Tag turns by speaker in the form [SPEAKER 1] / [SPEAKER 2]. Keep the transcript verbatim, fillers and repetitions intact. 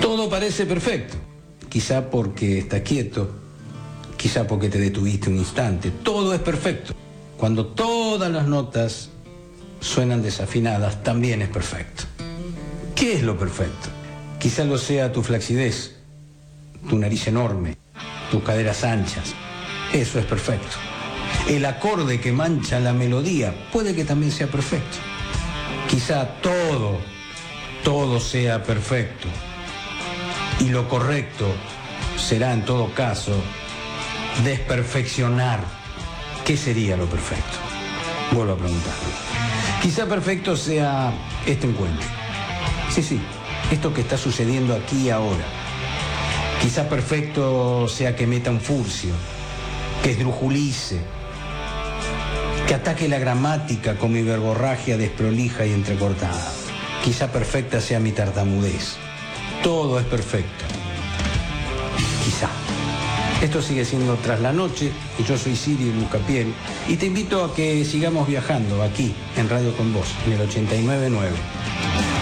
[SPEAKER 1] Todo parece perfecto. Quizá porque estás quieto, quizá porque te detuviste un instante. Todo es perfecto. Cuando todas las notas suenan desafinadas, también es perfecto. ¿Qué es lo perfecto? Quizá lo sea tu flacidez, tu nariz enorme, tus caderas anchas. Eso es perfecto. El acorde que mancha la melodía puede que también sea perfecto. Quizá todo, todo sea perfecto. Y lo correcto será en todo caso desperfeccionar. ¿Qué sería lo perfecto? Vuelvo a preguntar. Quizá perfecto sea este encuentro. Sí, sí, esto que está sucediendo aquí y ahora. Quizá perfecto sea que meta un furcio, que esdrujulice, que ataque la gramática con mi verborragia desprolija y entrecortada. Quizá perfecta sea mi tartamudez. Todo es perfecto. Quizá. Esto sigue siendo Tras la Noche y yo soy Sirio Lucapiel y te invito a que sigamos viajando aquí en Radio Con Vos en el ochenta y nueve punto nueve.